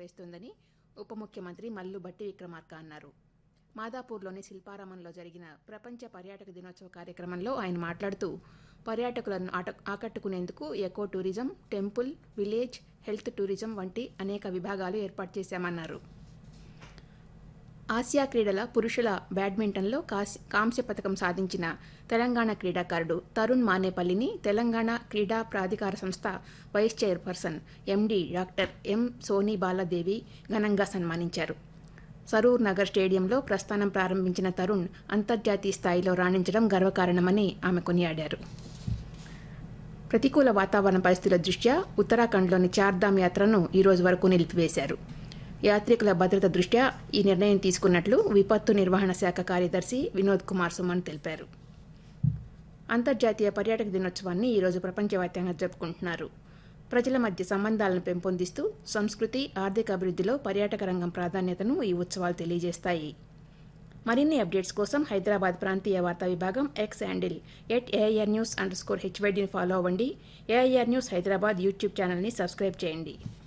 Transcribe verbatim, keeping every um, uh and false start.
చేస్తోందని ఉప ముఖ్యమంత్రి మల్లు భట్టి విక్రమార్క అన్నారు. మాదాపూర్లోని శిల్పారామంలో జరిగిన ప్రపంచ పర్యాటక దినోత్సవ కార్యక్రమంలో ఆయన మాట్లాడుతూ పర్యాటకులను ఆకట్టుకునేందుకు eco tourism, temple, village, health tourism వంటి అనేక విభాగాలు ఏర్పాటు చేశామన్నారు. ఆసియా క్రీడల పురుషుల బ్యాడ్మింటన్లో కాంస్య పథకం సాధించిన తెలంగాణ క్రీడాకారుడు తరుణ్ మానేపల్లిని తెలంగాణ క్రీడా ప్రాధికార సంస్థ vice chairperson MD doctor M Sony Baladevi ఘనంగా సన్మానించారు. సరూర్ నగర్ స్టేడియంలో ప్రస్థానం ప్రారంభించిన తరుణ్ అంతర్జాతీయ స్థాయిలో రాణించడం గర్వకారణమని ఆమె కొనియాడారు. ప్రతికూల వాతావరణ పరిస్థితుల దృష్ట్యా ఉత్తరాఖండ్లోని చార్ధామ్ యాత్రను ఈ రోజు వరకు నిలిపివేశారు. యాత్రికుల భద్రత దృష్ట్యా ఈ నిర్ణయం తీసుకున్నట్లు విపత్తు నిర్వహణ శాఖ కార్యదర్శి వినోద్ కుమార్ సుమన్ తెలిపారు. అంతర్జాతీయ పర్యాటక దినోత్సవాన్ని ఈరోజు ప్రపంచవ్యాప్తంగా జరుపుకుంటున్నారు. ప్రజల మధ్య సంబంధాలను పెంపొందిస్తూ సంస్కృతి, ఆర్థిక అభివృద్ధిలో పర్యాటక రంగం ప్రాధాన్యతను ఈ ఉత్సవాలు తెలియజేస్తాయి. మరిన్ని అప్డేట్స్ కోసం హైదరాబాద్ ప్రాంతీయ వార్తా విభాగం X handle at AIR news under score హెచ్వైడీని follow అవ్వండి. ఏఐఆర్ న్యూస్ హైదరాబాద్ యూట్యూబ్ ఛానల్ని సబ్స్క్రైబ్ చేయండి.